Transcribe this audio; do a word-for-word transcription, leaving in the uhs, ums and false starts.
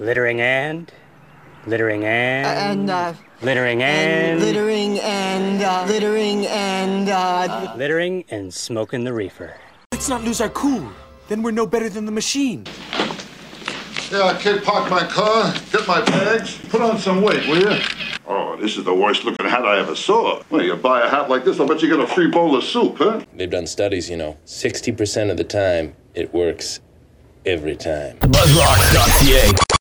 Littering and... Littering and... And, uh... Littering and... and littering and, uh... Littering and, uh... Littering and smoking the reefer. Let's not lose our cool. Then we're no better than the machine. Yeah, I can't park my car, get my bags, put on some weight, will you? Oh, this is the worst looking hat I ever saw. Well, you buy a hat like this, I'll bet you get a free bowl of soup, huh? They've done studies, you know. sixty percent of the time, it works every time. Buzzrocks dot C A